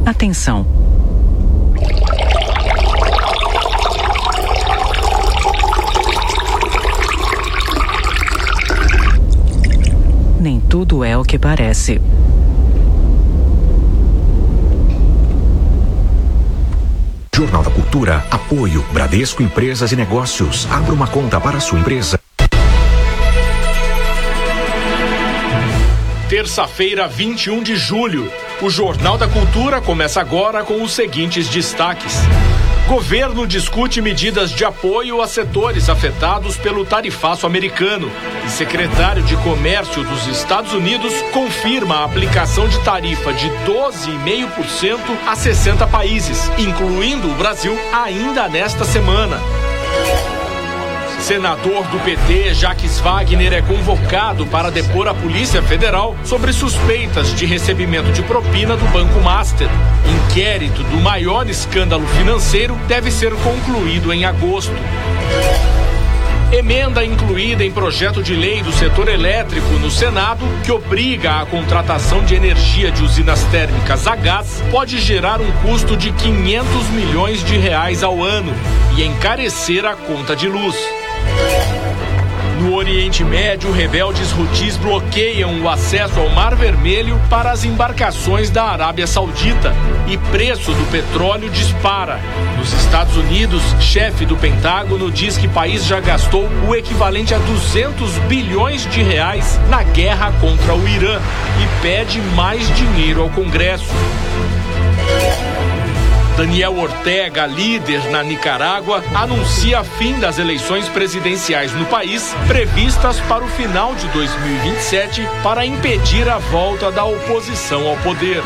Atenção! Nem tudo é o que parece. Jornal da Cultura, apoio, Bradesco Empresas e Negócios. Abra uma conta para a sua empresa. Terça-feira, 21 de julho. O Jornal da Cultura começa agora com os seguintes destaques. Governo discute medidas de apoio a setores afetados pelo tarifaço americano. E secretário de Comércio dos Estados Unidos confirma a aplicação de tarifa de 12,5% a 60 países, incluindo o Brasil, ainda nesta semana. Senador do PT, Jacques Wagner, é convocado para depor a Polícia Federal sobre suspeitas de recebimento de propina do Banco Master. Inquérito do maior escândalo financeiro deve ser concluído em agosto. Emenda incluída em projeto de lei do setor elétrico no Senado, que obriga a contratação de energia de usinas térmicas a gás, pode gerar um custo de R$500 milhões ao ano e encarecer a conta de luz. No Oriente Médio, rebeldes hutis bloqueiam o acesso ao Mar Vermelho para as embarcações da Arábia Saudita e preço do petróleo dispara. Nos Estados Unidos, chefe do Pentágono diz que o país já gastou o equivalente a R$200 bilhões na guerra contra o Irã e pede mais dinheiro ao Congresso. Daniel Ortega, líder na Nicarágua, anuncia fim das eleições presidenciais no país, previstas para o final de 2027, para impedir a volta da oposição ao poder.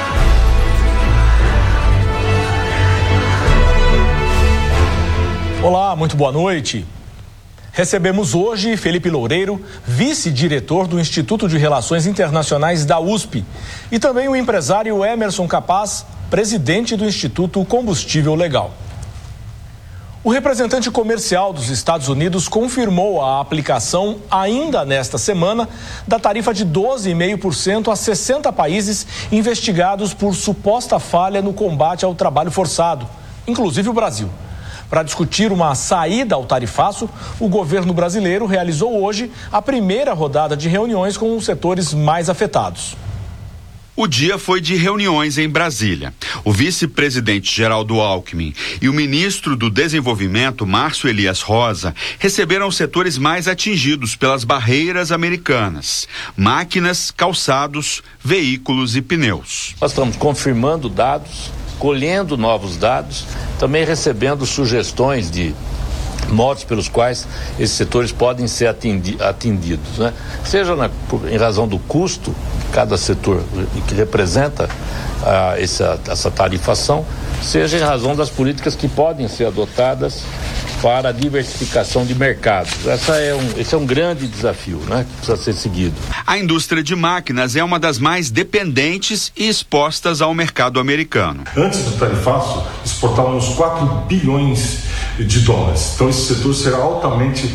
Olá, muito boa noite. Recebemos hoje Felipe Loureiro, vice-diretor do Instituto de Relações Internacionais da USP, e também o empresário Emerson Capaz, presidente do Instituto Combustível Legal. O representante comercial dos Estados Unidos confirmou a aplicação, ainda nesta semana, da tarifa de 12,5% a 60 países investigados por suposta falha no combate ao trabalho forçado, inclusive o Brasil. Para discutir uma saída ao tarifaço, o governo brasileiro realizou hoje a primeira rodada de reuniões com os setores mais afetados. O dia foi de reuniões em Brasília. O vice-presidente Geraldo Alckmin e o ministro do Desenvolvimento, Márcio Elias Rosa, receberam os setores mais atingidos pelas barreiras americanas: máquinas, calçados, veículos e pneus. Nós estamos confirmando dados, colhendo novos dados, também recebendo sugestões de modos pelos quais esses setores podem ser atendidos, né? Seja em razão do custo de cada setor que representa essa tarifação, seja em razão das políticas que podem ser adotadas para a diversificação de mercados. Esse é um grande desafio, né, que precisa ser seguido. A indústria de máquinas é uma das mais dependentes e expostas ao mercado americano. Antes do tarifaço, exportávamos 4 bilhões de dólares. Então esse setor será altamente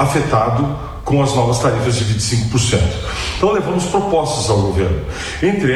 afetado com as novas tarifas de 25%. Então levamos propostas ao governo. Entre